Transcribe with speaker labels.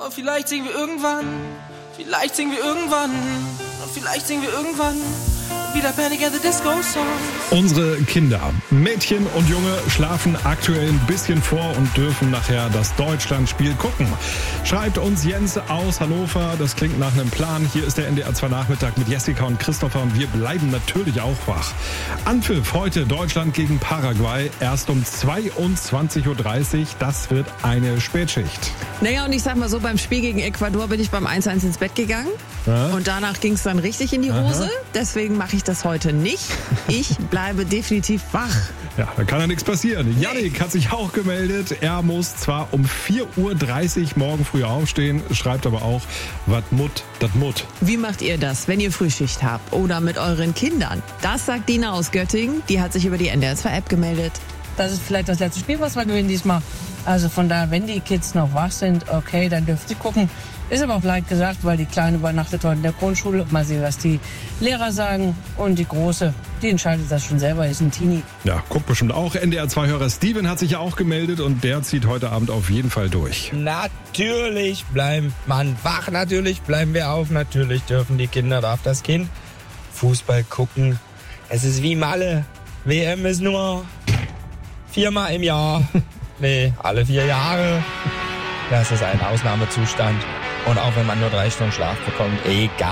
Speaker 1: Oh, vielleicht singen wir irgendwann wieder Panic at the Disco Song.
Speaker 2: Unsere Kinder, Mädchen und Junge, schlafen aktuell ein bisschen vor und dürfen nachher das Deutschlandspiel gucken. Schreibt uns Jens aus Hannover, das klingt nach einem Plan. Hier ist der NDR 2 Nachmittag mit Jessica und Christopher und wir bleiben natürlich auch wach. Anpfiff heute Deutschland gegen Paraguay, erst um 22.30 Uhr. Das wird eine Spätschicht.
Speaker 3: Naja, und ich sag mal so, beim Spiel gegen Ecuador bin ich beim 1-1 ins Bett gegangen. Ja. Und danach ging es dann richtig in die Hose. Deswegen mache ich das heute nicht. Ich bleibe definitiv wach.
Speaker 2: Ja, da kann ja nichts passieren. Jannik hat sich auch gemeldet. Er muss zwar um 4.30 Uhr morgen früh aufstehen, schreibt aber auch, wat mut, dat mut.
Speaker 3: Wie macht ihr das, wenn ihr Frühschicht habt oder mit euren Kindern? Das sagt Dina aus Göttingen. Die hat sich über die NDR 2 App gemeldet.
Speaker 4: Das ist vielleicht das letzte Spiel, was wir gewinnen diesmal. Also von daher, wenn die Kids noch wach sind, okay, dann dürft ihr gucken. Ist aber auch leicht gesagt, weil die Kleine übernachtet heute in der Grundschule. Mal sehen, was die Lehrer sagen. Und die Große, die entscheidet das schon selber, ist ein Teenie.
Speaker 2: Ja, guckt bestimmt auch. NDR 2-Hörer Steven hat sich ja auch gemeldet und der zieht heute Abend auf jeden Fall durch.
Speaker 5: Natürlich bleibt man wach, natürlich bleiben wir auf, natürlich dürfen die Kinder, darf das Kind Fußball gucken. Es ist wie Malle. WM ist nur 4-mal im Jahr. Nee, alle 4 Jahre. Das ist ein Ausnahmezustand. Und auch wenn man nur 3 Stunden Schlaf bekommt, egal.